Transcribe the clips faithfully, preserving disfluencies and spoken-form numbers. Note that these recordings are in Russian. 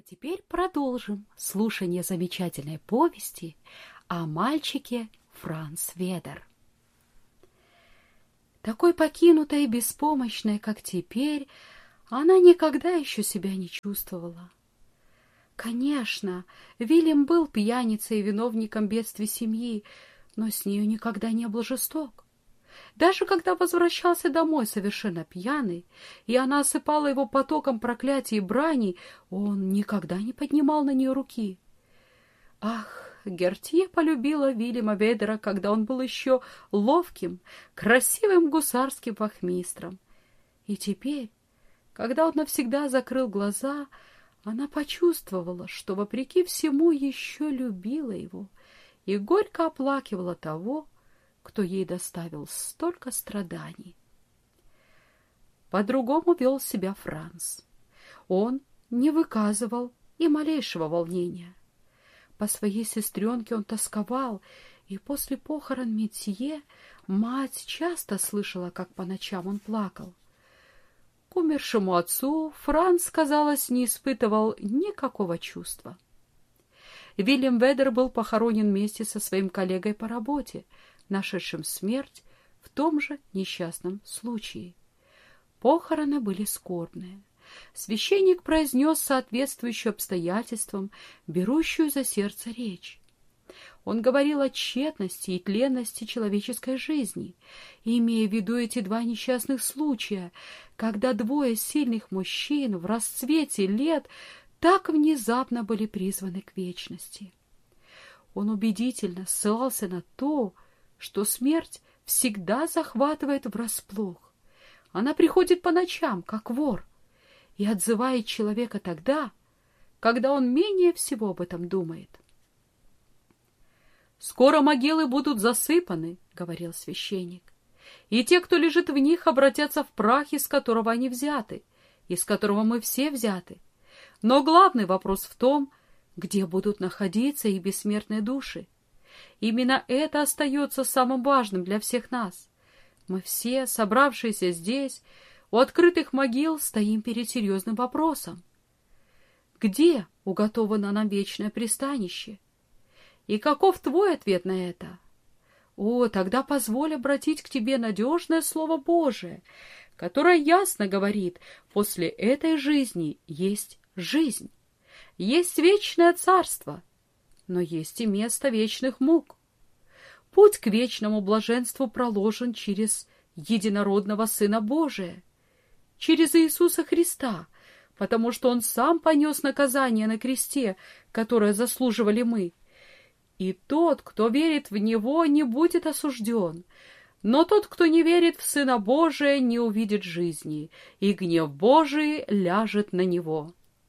Теперь продолжим слушание замечательной повести о мальчике Франц Ведер. Такой покинутой и беспомощной, как теперь, она никогда еще себя не чувствовала. Конечно, Вильям был пьяницей и виновником бедствий семьи, но с нею никогда не был жесток. Даже когда возвращался домой совершенно пьяный, и она осыпала его потоком проклятий и брани, он никогда не поднимал на нее руки. Ах, Гертье полюбила Вильяма Ведера, когда он был еще ловким, красивым гусарским вахмистром. И теперь, когда он навсегда закрыл глаза, она почувствовала, что, вопреки всему, еще любила его и горько оплакивала того, кто ей доставил столько страданий. По-другому вел себя Франц. Он не выказывал и малейшего волнения. По своей сестренке он тосковал, и после похорон Метье мать часто слышала, как по ночам он плакал. К умершему отцу Франц, казалось, не испытывал никакого чувства. Вильям Ведер был похоронен вместе со своим коллегой по работе, нашедшим смерть в том же несчастном случае. Похороны были скорбные. Священник произнес соответствующую обстоятельствам, берущую за сердце речь. Он говорил о тщетности и тленности человеческой жизни, имея в виду эти два несчастных случая, когда двое сильных мужчин в расцвете лет так внезапно были призваны к вечности. Он убедительно ссылался на то, что смерть всегда захватывает врасплох. Она приходит по ночам, как вор, и отзывает человека тогда, когда он менее всего об этом думает. «Скоро могилы будут засыпаны, — говорил священник, — и те, кто лежит в них, обратятся в прах, из которого они взяты, из которого мы все взяты. Но главный вопрос в том, где будут находиться их бессмертные души. Именно это остается самым важным для всех нас. Мы все, собравшиеся здесь, у открытых могил, стоим перед серьезным вопросом. Где уготовано нам вечное пристанище? И каков твой ответ на это? О, тогда позволь обратить к тебе надежное Слово Божие, которое ясно говорит: после этой жизни есть жизнь, есть вечное царство, но есть и место вечных мук. Путь к вечному блаженству проложен через единородного Сына Божия, через Иисуса Христа, потому что Он сам понес наказание на кресте, которое заслуживали мы. И тот, кто верит в Него, не будет осужден, но тот, кто не верит в Сына Божия, не увидит жизни, и гнев Божий ляжет на него».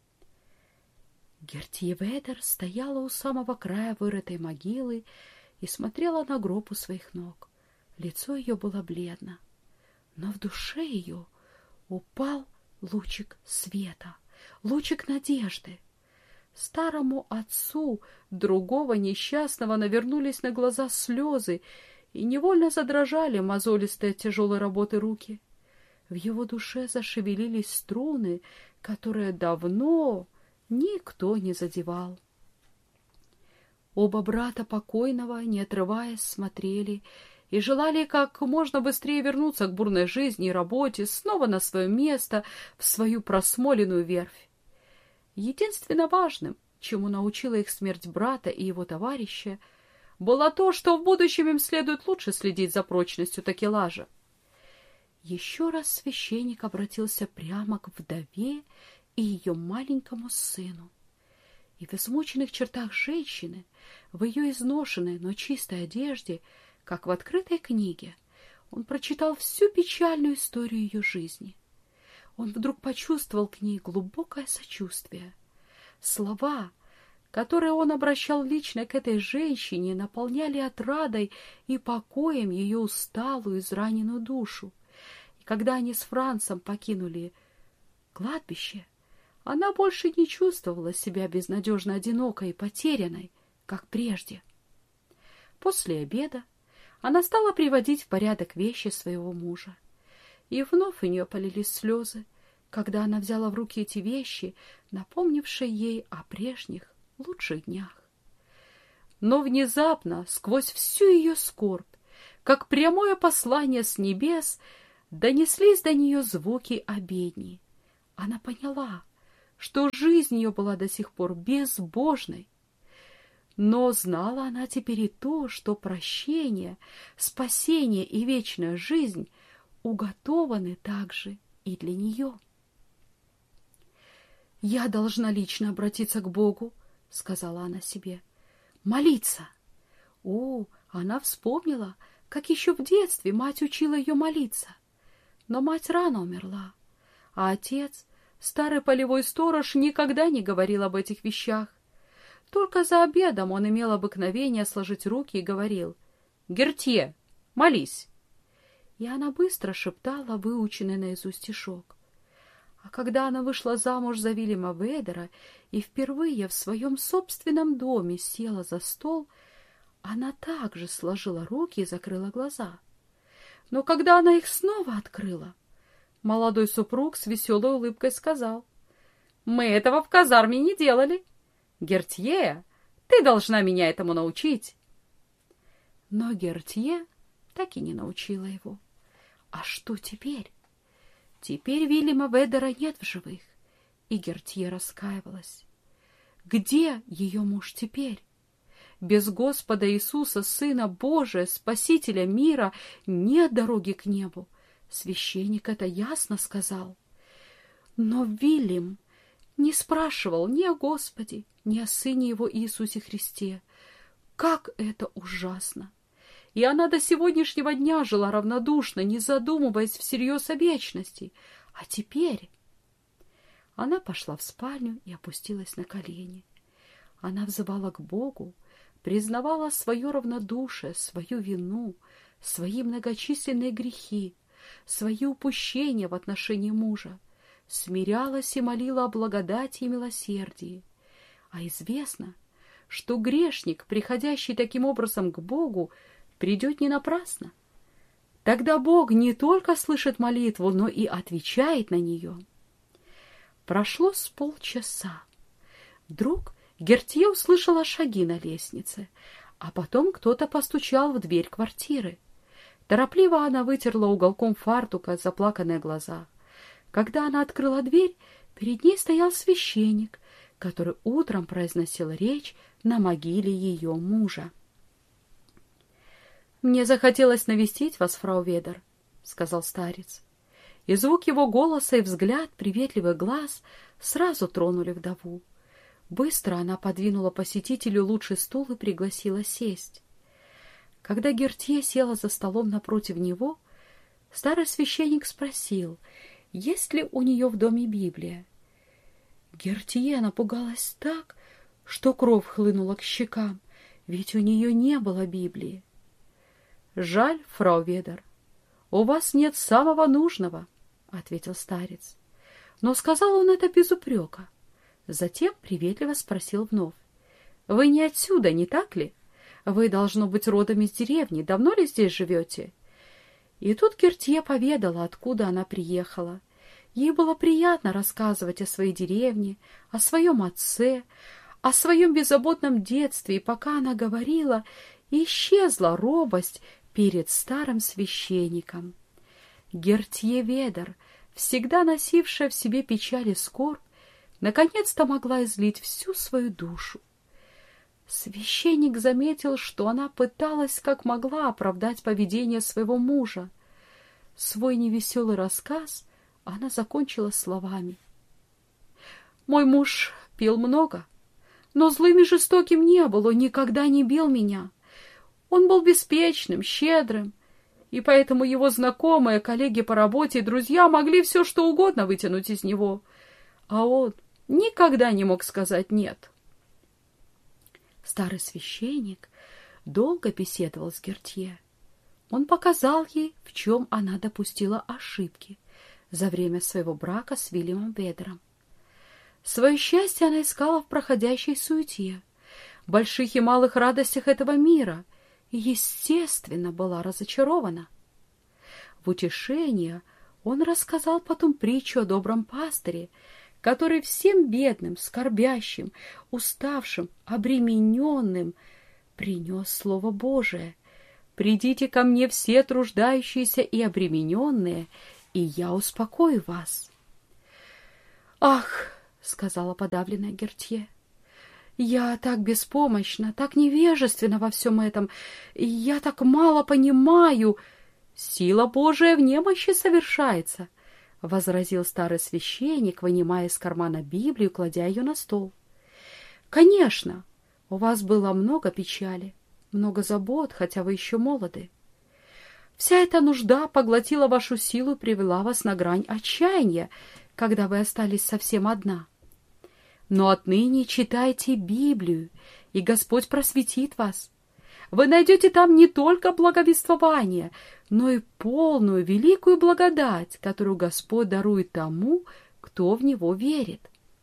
Гертье Ведер стояла у самого края вырытой могилы и смотрела на гроб у своих ног. Лицо ее было бледно, но в душе ее упал лучик света, лучик надежды. Старому отцу другого несчастного навернулись на глаза слезы, и невольно задрожали мозолистые от тяжелой работы руки. В его душе зашевелились струны, которые давно никто не задевал. Оба брата покойного, не отрываясь, смотрели и желали как можно быстрее вернуться к бурной жизни и работе, снова на свое место, в свою просмоленную верфь. Единственно важным, чему научила их смерть брата и его товарища, было то, что в будущем им следует лучше следить за прочностью такелажа. Еще раз священник обратился прямо к вдове и ее маленькому сыну. И в измученных чертах женщины, в ее изношенной, но чистой одежде, как в открытой книге, он прочитал всю печальную историю ее жизни. Он вдруг почувствовал к ней глубокое сочувствие. Слова, которые он обращал лично к этой женщине, наполняли отрадой и покоем ее усталую, израненную душу. И когда они с Францем покинули кладбище, она больше не чувствовала себя безнадежно одинокой и потерянной, как прежде. После обеда она стала приводить в порядок вещи своего мужа, и вновь у нее полились слезы, когда она взяла в руки эти вещи, напомнившие ей о прежних лучших днях. Но внезапно, сквозь всю ее скорбь, как прямое послание с небес, донеслись до нее звуки обедни. Она поняла, что жизнь ее была до сих пор безбожной. Но знала она теперь и то, что прощение, спасение и вечная жизнь уготованы также и для нее. «Я должна лично обратиться к Богу», — сказала она себе, — «молиться». О, она вспомнила, как еще в детстве мать учила ее молиться. Но мать рано умерла, а отец, старый полевой сторож, никогда не говорил об этих вещах. Только за обедом он имел обыкновение сложить руки и говорил: «Гертье, молись!» И она быстро шептала выученный наизусть стишок. А когда она вышла замуж за Вильяма Ведера и впервые в своем собственном доме села за стол, она также сложила руки и закрыла глаза. Но когда она их снова открыла, молодой супруг с веселой улыбкой сказал: «Мы этого в казарме не делали. Гертье, ты должна меня этому научить». Но Гертье так и не научила его. А что теперь? Теперь Вильяма Ведера нет в живых, и Гертье раскаивалась. Где ее муж теперь? Без Господа Иисуса, Сына Божия, Спасителя мира, нет дороги к небу. Священник это ясно сказал. Но Вильям не спрашивал ни о Господе, ни о Сыне Его Иисусе Христе. Как это ужасно! И она до сегодняшнего дня жила равнодушно, не задумываясь всерьез о вечности. А теперь... Она пошла в спальню и опустилась на колени. Она взывала к Богу, признавала свое равнодушие, свою вину, свои многочисленные грехи, свои упущения в отношении мужа, смирялась и молила о благодати и милосердии. А известно, что грешник, приходящий таким образом к Богу, придет не напрасно. Тогда Бог не только слышит молитву, но и отвечает на нее. Прошло с полчаса. Вдруг Гертье услышала шаги на лестнице, а потом кто-то постучал в дверь квартиры. Торопливо она вытерла уголком фартука заплаканные глаза. Когда она открыла дверь, перед ней стоял священник, который утром произносил речь на могиле ее мужа. «Мне захотелось навестить вас, фрау Ведер», — сказал старец. И звук его голоса и взгляд приветливых глаз сразу тронули вдову. Быстро она подвинула посетителю лучший стул и пригласила сесть. Когда Гертье села за столом напротив него, старый священник спросил, есть ли у нее в доме Библия. Гертье напугалась так, что кровь хлынула к щекам, ведь у нее не было Библии. «Жаль, фрау Ведер, у вас нет самого нужного», — ответил старец. Но сказал он это без упрека. Затем приветливо спросил вновь: «Вы не отсюда, не так ли? Вы, должно быть, родом из деревни. Давно ли здесь живете?» И тут Гертье поведала, откуда она приехала. Ей было приятно рассказывать о своей деревне, о своем отце, о своем беззаботном детстве, и пока она говорила, исчезла робость перед старым священником. Гертье Ведер, всегда носившая в себе печаль и скорбь, наконец-то могла излить всю свою душу. Священник заметил, что она пыталась как могла оправдать поведение своего мужа. Свой невеселый рассказ она закончила словами: «Мой муж пил много, но злым и жестоким не был, он никогда не бил меня. Он был беспечным, щедрым, и поэтому его знакомые, коллеги по работе и друзья могли все что угодно вытянуть из него, а он никогда не мог сказать «нет». Старый священник долго беседовал с Гертье. Он показал ей, в чем она допустила ошибки за время своего брака с Вильямом Ведером. Свое счастье она искала в проходящей суете, больших и малых радостях этого мира, и, естественно, была разочарована. В утешение Он рассказал потом притчу о добром пастыре, который всем бедным, скорбящим, уставшим, обремененным принес Слово Божие. «Придите ко мне все труждающиеся и обремененные, и я успокою вас». «Ах!» — сказала подавленная Гертье. «Я так беспомощна, так невежественна во всем этом, я так мало понимаю». «Сила Божия в немощи совершается», — возразил старый священник, вынимая из кармана Библию, кладя ее на стол. «Конечно, у вас было много печали, много забот, хотя вы еще молоды. Вся эта нужда поглотила вашу силу и привела вас на грань отчаяния, когда вы остались совсем одна. Но отныне читайте Библию, и Господь просветит вас. Вы найдете там не только благовествование, но и полную великую благодать, которую Господь дарует тому, кто в Него верит.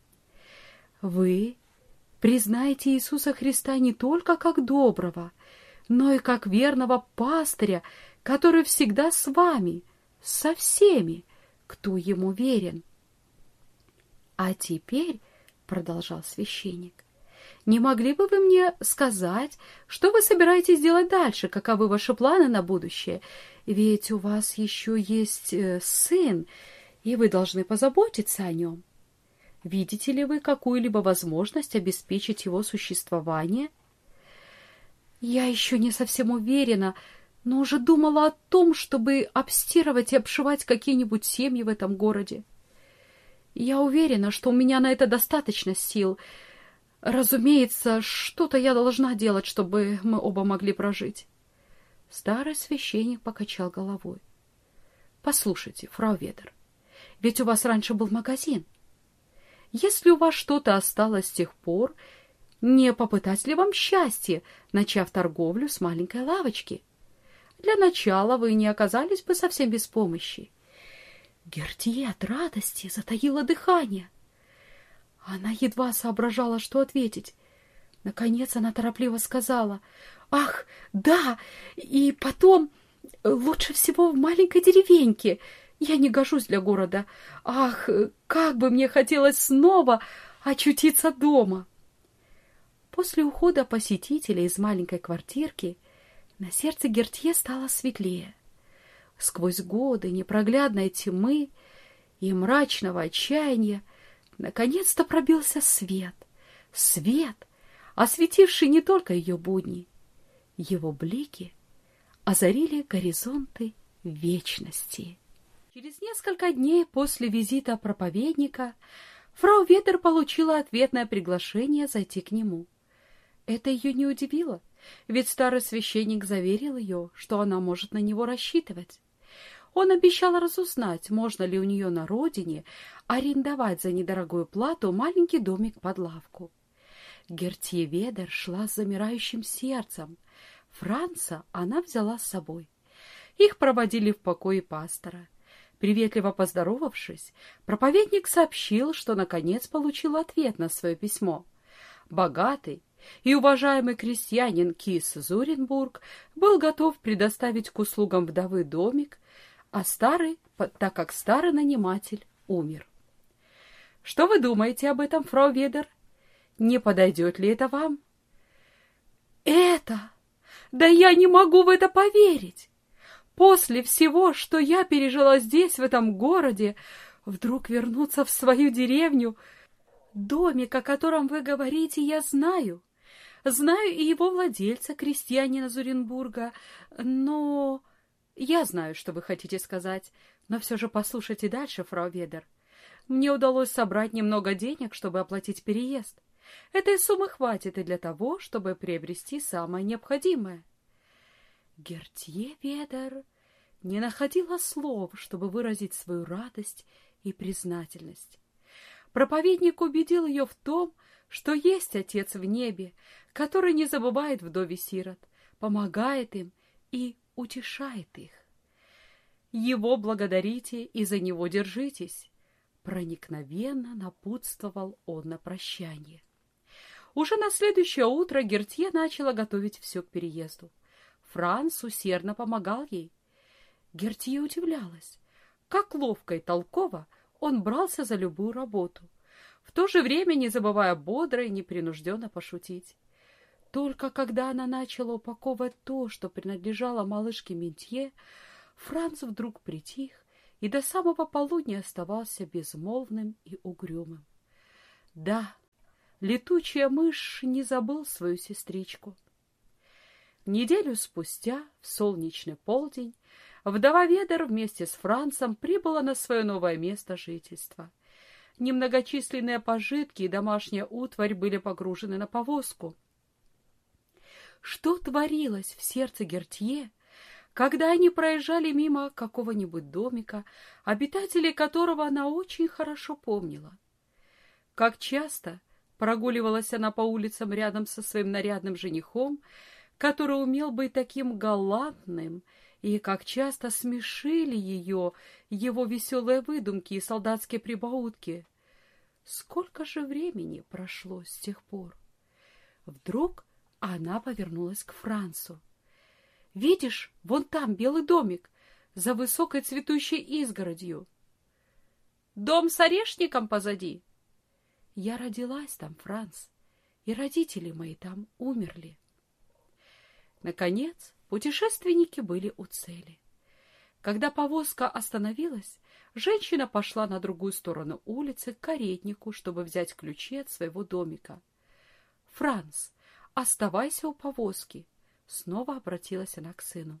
Вы признаете Иисуса Христа не только как доброго, но и как верного пастыря, который всегда с вами, со всеми, кто Ему верен. А теперь, — продолжал священник, — не могли бы вы мне сказать, что вы собираетесь делать дальше, каковы ваши планы на будущее? Ведь у вас еще есть сын, и вы должны позаботиться о нем. Видите ли вы какую-либо возможность обеспечить его существование? Я еще не совсем уверена, но уже думала о том, чтобы обстирывать и обшивать какие-нибудь семьи в этом городе. Я уверена, что у меня на это достаточно сил. Разумеется, что-то я должна делать, чтобы мы оба могли прожить. Старый священник покачал головой. Послушайте, фрау Ведер, ведь у вас раньше был магазин. Если у вас что-то осталось с тех пор, не попытать ли вам счастье, начав торговлю с маленькой лавочки? Для начала вы не оказались бы совсем без помощи. Гертье от радости затаила дыхание. Она едва соображала, что ответить. Наконец она торопливо сказала: «Ах, да, и потом лучше всего в маленькой деревеньке. Я не гожусь для города. Ах, как бы мне хотелось снова очутиться дома!» После ухода посетителей из маленькой квартирки на сердце Гертье стало светлее. Сквозь годы непроглядной тьмы и мрачного отчаяния наконец-то пробился свет. Свет, осветивший не только ее будни. Его блики озарили горизонты вечности. Через несколько дней после визита проповедника фрау Ведер получила ответное приглашение зайти к нему. Это ее не удивило, ведь старый священник заверил ее, что она может на него рассчитывать. Он обещал разузнать, можно ли у нее на родине арендовать за недорогую плату маленький домик под лавку. Гертье Ведер шла с замирающим сердцем. Франца она взяла с собой. Их проводили в покое пастора. Приветливо поздоровавшись, проповедник сообщил, что наконец получил ответ на свое письмо. Богатый и уважаемый крестьянин Кис Зуренбург был готов предоставить к услугам вдовы домик, а старый, так как старый наниматель умер. Что вы думаете об этом, фрау Ведер? Не подойдет ли это вам? Это? Да я не могу в это поверить! После всего, что я пережила здесь, в этом городе, вдруг вернуться в свою деревню. Домик, о котором вы говорите, я знаю. Знаю и его владельца, крестьянина Зуренбурга, но... Я знаю, что вы хотите сказать, но все же послушайте дальше, фрау Ведер. Мне удалось собрать немного денег, чтобы оплатить переезд. Этой суммы хватит и для того, чтобы приобрести самое необходимое. Гертье Ведер не находила слов, чтобы выразить свою радость и признательность. Проповедник убедил ее в том, что есть Отец в небе, который не забывает вдове-сирот, помогает им и утешает их. Его благодарите и за него держитесь, проникновенно напутствовал он на прощание. Уже на следующее утро Гертье начала готовить все к переезду. Франц усердно помогал ей. Гертье удивлялась, Как ловко и толково он брался за любую работу, в то же время не забывая бодро и непринужденно пошутить. Только когда она начала упаковывать то, что принадлежало малышке Ментье, Франц вдруг притих и до самого полудня оставался безмолвным и угрюмым. Да, летучая мышь не забыл свою сестричку. Неделю спустя, в солнечный полдень, вдова Ведер вместе с Францем прибыла на свое новое место жительства. Немногочисленные пожитки и домашняя утварь были погружены на повозку. Что творилось в сердце Гертье, когда они проезжали мимо какого-нибудь домика, обитателей которого она очень хорошо помнила? Как часто прогуливалась она по улицам рядом со своим нарядным женихом, который умел быть таким галантным, и как часто смешили ее его веселые выдумки и солдатские прибаутки. Сколько же времени прошло с тех пор? Вдруг она повернулась к Францу. — Видишь, вон там белый домик, за высокой цветущей изгородью. — Дом с орешником позади? — Я родилась там, Франц, и родители мои там умерли. Наконец, путешественники были у цели. Когда повозка остановилась, женщина пошла на другую сторону улицы к каретнику, чтобы взять ключи от своего домика. — Франц, оставайся у повозки, — снова обратилась она к сыну.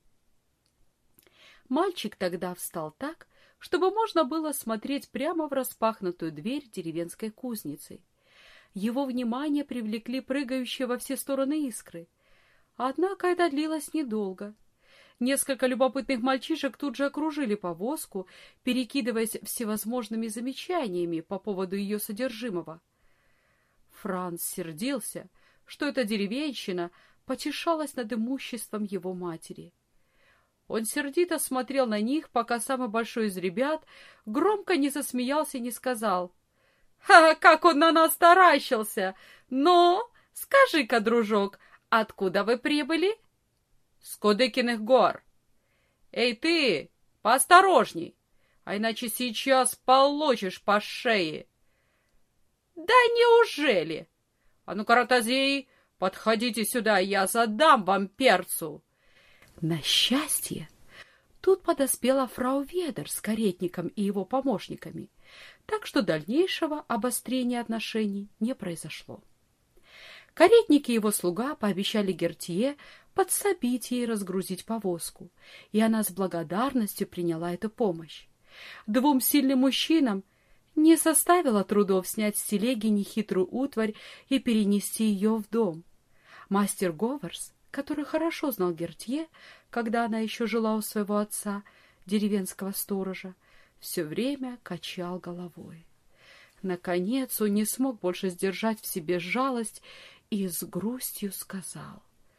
Мальчик тогда встал так, чтобы можно было смотреть прямо в распахнутую дверь деревенской кузницы. Его внимание привлекли прыгающие во все стороны искры. Однако это длилось недолго. Несколько любопытных мальчишек тут же окружили повозку, перекидываясь всевозможными замечаниями по поводу ее содержимого. Франц сердился, что эта деревенщина потешалась над имуществом его матери. Он сердито смотрел на них, пока самый большой из ребят громко не засмеялся и не сказал: «Ха, как он на нас таращился! Но, скажи-ка, дружок, откуда вы прибыли?» «С Кудыкиных гор». «Эй ты, поосторожней, а иначе сейчас получишь по шее». «Да неужели? А ну-ка, ротозеи, подходите сюда, я задам вам перцу». На счастье, тут подоспела фрау Ведер с каретником и его помощниками, так что дальнейшего обострения отношений не произошло. Каретник и его слуга пообещали Гертье подсобить ей разгрузить повозку, и она с благодарностью приняла эту помощь. Двум сильным мужчинам не составило трудов снять с телеги нехитрую утварь и перенести ее в дом. Мастер Говарс, который хорошо знал Гертье, когда она еще жила у своего отца, деревенского сторожа, все время качал головой. Наконец он не смог больше сдержать в себе жалость и с грустью сказал: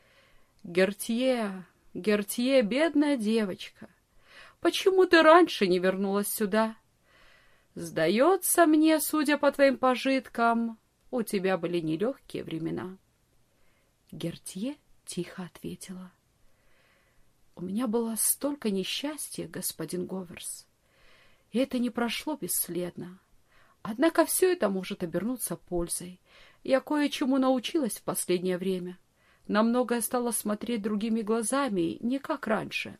«Гертье, Гертье, бедная девочка, почему ты раньше не вернулась сюда? Сдается мне, судя по твоим пожиткам, у тебя были нелегкие времена». Гертье тихо ответила: «У меня было столько несчастья, господин Говарс, и это не прошло бесследно. Однако все это может обернуться пользой. Я кое-чему научилась в последнее время. На многое стала смотреть другими глазами, не как раньше».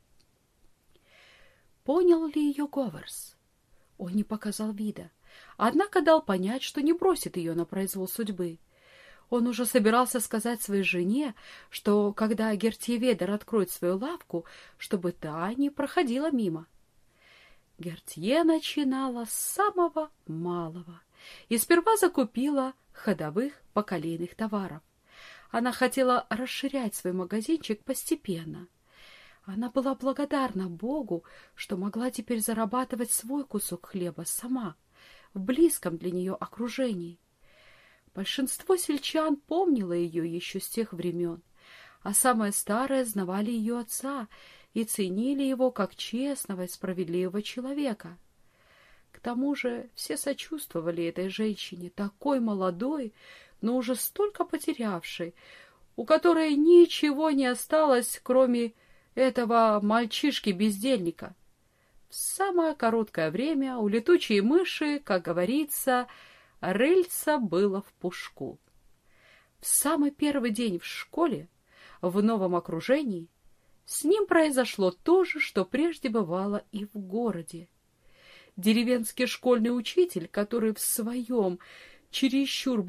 Понял ли ее Говарс? Он не показал вида, однако дал понять, что не бросит ее на произвол судьбы. Он уже собирался сказать своей жене, что когда Гертье Ведер откроет свою лавку, чтобы та не проходила мимо. Гертье начинала с самого малого и сперва закупила ходовых бакалейных товаров. Она хотела расширять свой магазинчик постепенно. Она была благодарна Богу, что могла теперь зарабатывать свой кусок хлеба сама, в близком для нее окружении. Большинство сельчан помнило ее еще с тех времен, а самые старые знавали ее отца и ценили его как честного и справедливого человека. К тому же все сочувствовали этой женщине, такой молодой, но уже столько потерявшей, у которой ничего не осталось, кроме этого мальчишки-бездельника. В самое короткое время у летучей мыши, как говорится, рыльца было в пушку. В самый первый день в школе, в новом окружении, с ним произошло то же, что прежде бывало и в городе. Деревенский школьный учитель, который в своем чересчур